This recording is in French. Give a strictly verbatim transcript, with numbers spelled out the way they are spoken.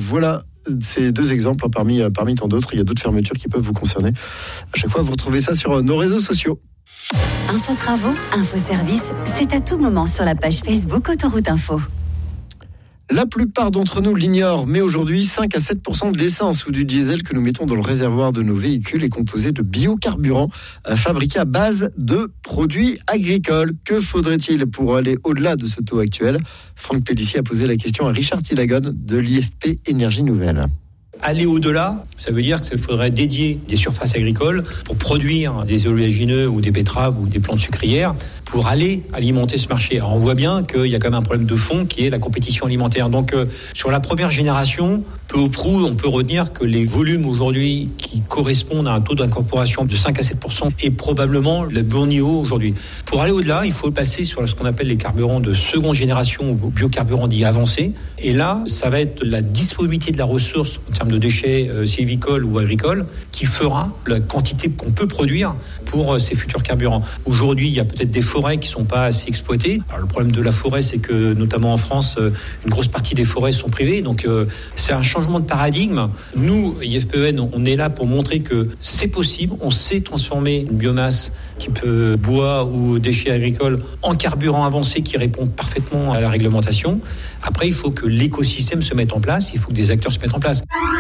Voilà ces deux exemples hein, parmi, parmi tant d'autres. Il y a d'autres fermetures qui peuvent vous concerner. À chaque fois, vous retrouvez ça sur nos réseaux sociaux. Info Travaux, Info Service, c'est à tout moment sur la page Facebook Autoroute Info. La plupart d'entre nous l'ignorent, mais aujourd'hui, cinq à sept pour cent de l'essence ou du diesel que nous mettons dans le réservoir de nos véhicules est composé de biocarburants fabriqués à base de produits agricoles. Que faudrait-il pour aller au-delà de ce taux actuel ? Franck Pellissier a posé la question à Richard Tillagon de l'I F P Énergie Nouvelle. Aller au-delà, ça veut dire qu'il faudrait dédier des surfaces agricoles pour produire des oléagineux ou des betteraves ou des plantes sucrières pour aller alimenter ce marché. Alors on voit bien qu'il y a quand même un problème de fond qui est la compétition alimentaire. Donc euh, sur la première génération, peu ou prou, on peut retenir que les volumes aujourd'hui qui correspondent à un taux d'incorporation de cinq à sept pour cent est probablement le bon niveau aujourd'hui. Pour aller au-delà, il faut passer sur ce qu'on appelle les carburants de seconde génération ou biocarburants dits avancés. Et là, ça va être la disponibilité de la ressource en termes de déchets euh, sylvicoles ou agricoles qui fera la quantité qu'on peut produire pour euh, ces futurs carburants. Aujourd'hui, il y a peut-être des forêts qui ne sont pas assez exploitées. Alors, le problème de la forêt, c'est que notamment en France, euh, une grosse partie des forêts sont privées. Donc, euh, c'est un changement de paradigme. Nous, I F P E N, on est là pour montrer que c'est possible. On sait transformer une biomasse type euh, bois ou déchets agricoles en carburant avancé qui répond parfaitement à la réglementation. Après, il faut que l'écosystème se mette en place. Il faut que des acteurs se mettent en place.